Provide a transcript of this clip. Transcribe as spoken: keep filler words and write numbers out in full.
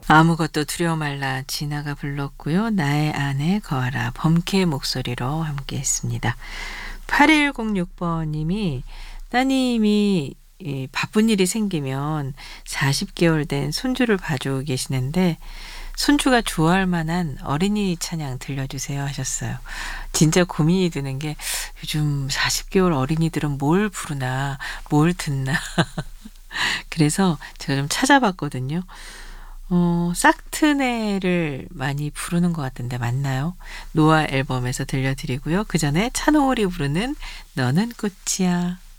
아무것도 두려워 말라 진아가 불렀고요. 나의 안에 거하라 범케의 목소리로 함께 했습니다. 팔일공육 번님이 따님이 이 바쁜 일이 생기면 사십 개월 된 손주를 봐주고 계시는데 손주가 좋아할 만한 어린이 찬양 들려주세요 하셨어요. 진짜 고민이 드는 게 요즘 사십 개월 어린이들은 뭘 부르나 뭘 듣나 그래서 제가 좀 찾아봤거든요. 어 싹트네를 많이 부르는 것 같은데 맞나요? 노아 앨범에서 들려드리고요. 그전에 찬호울이 부르는 너는 꽃이야.